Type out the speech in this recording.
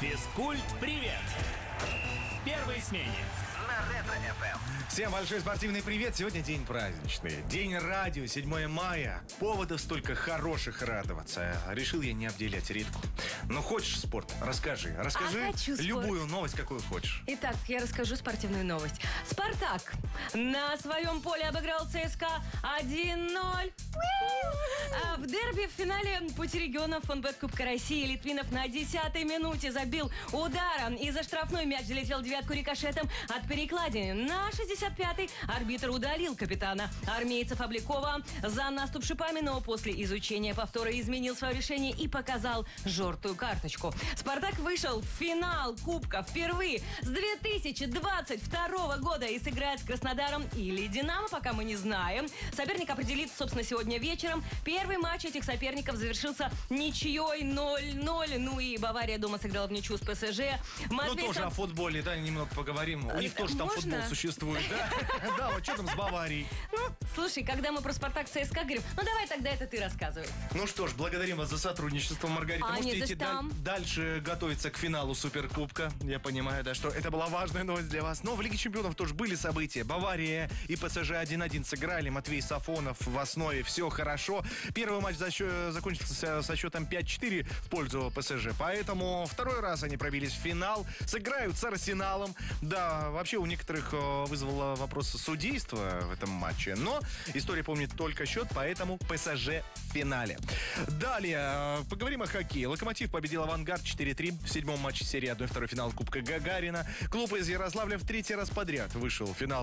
Физкульт-привет! В первой смене. На Ретро-ФМ. Всем большой спортивный привет. Сегодня день праздничный. День радио, 7 мая. Поводов столько хороших радоваться. Решил я не обделять Ритку. Ну, хочешь спорт? Расскажи. Расскажи хочу спорт. любую новость, какую хочешь. Итак, я расскажу спортивную новость. «Спартак» на своем поле обыграл ЦСКА 1-0. А в дерби в финале пути регионов фонбет Кубка России Литвинов на 10-й минуте забил ударом. И за штрафной мяч залетел в девятку рикошетом от перекладины. На 65-й арбитр удалил капитана армейцев Обликова за наступ шипами, но после изучения повтора изменил свое решение и показал желтую карточку. «Спартак» вышел в финал Кубка впервые с 2022 года и сыграет с Краснодаром или «Динамо», пока мы не знаем. Соперник определится, собственно, сегодня вечером. Первый матч этих соперников завершился ничьей 0-0. Ну и Бавария дома сыграла в ничью с ПСЖ. Ну, тоже о футболе, да, немного поговорим. У них тоже там можно? футбол существует, да? Да, вот что там с Баварией? Ну, слушай, когда мы про «Спартак» ЦСКА говорим, ну давай тогда это ты рассказывай. Ну что ж, благодарим вас за сотрудничество, Маргарита. А, Можете не за идти что. дальше готовиться к финалу Суперкубка. Я понимаю, да, что это была важная новость для вас. Но в Лиге Чемпионов тоже были события. Бавария и ПСЖ 1-1 сыграли. Матвей Сафонов в основе. Все хорошо. Первый матч закончился со счетом 5-4 в пользу ПСЖ. Поэтому второй раз они пробились в финал. Сыграют с Арсеналом. Да, вообще у некоторых вызвало вопрос судейства в этом матче. Но история помнит только счет, поэтому ПСЖ в финале. Далее поговорим о хоккее. «Локомотив» победил «Авангард» 4-3 в 7-м матче серии 1/2 финала Кубка Гагарина. Клуб из Ярославля в 3-й раз подряд вышел в финал